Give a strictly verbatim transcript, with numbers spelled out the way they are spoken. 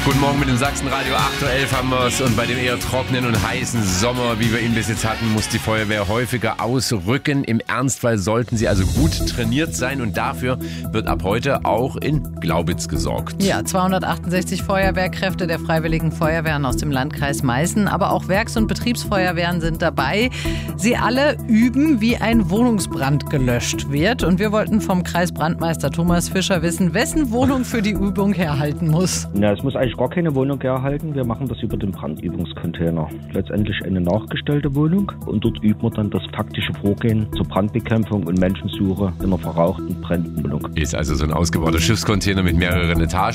Guten Morgen mit dem Sachsenradio. acht Uhr elf haben wir es und bei dem eher trockenen und heißen Sommer, wie wir ihn bis jetzt hatten, muss die Feuerwehr häufiger ausrücken. Im Ernstfall sollten sie also gut trainiert sein und dafür wird ab heute auch in Glaubitz gesorgt. Ja, zweihundertachtundsechzig Feuerwehrkräfte der Freiwilligen Feuerwehren aus dem Landkreis Meißen, aber auch Werks- und Betriebsfeuerwehren sind dabei. Sie alle üben, wie ein Wohnungsbrand gelöscht wird und wir wollten vom Kreisbrandmeister Thomas Fischer wissen, wessen Wohnung für die Übung herhalten muss. Na, es muss eigentlich gar keine Wohnung herhalten. Wir machen das über den Brandübungscontainer. Letztendlich eine nachgestellte Wohnung und dort übt man dann das taktische Vorgehen zur Brandbekämpfung und Menschensuche in einer verrauchten, brennenden Wohnung. Ist also so ein ausgebauter Schiffscontainer mit mehreren Etagen.